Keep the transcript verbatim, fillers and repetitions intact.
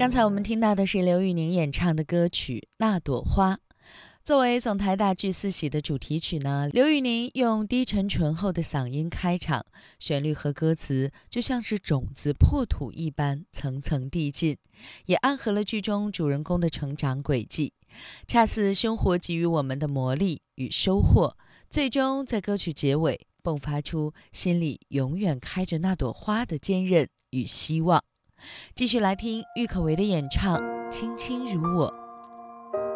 刚才我们听到的是刘宇宁演唱的歌曲《那朵花》。作为总台大剧四喜的主题曲呢，刘宇宁用低沉醇厚的嗓音开场，旋律和歌词就像是种子破土一般层层递进，也暗合了剧中主人公的成长轨迹，恰似生活给予我们的磨砺与收获，最终在歌曲结尾迸发出心里永远开着那朵花的坚韧与希望。继续来听郁可唯的演唱《轻轻如我》。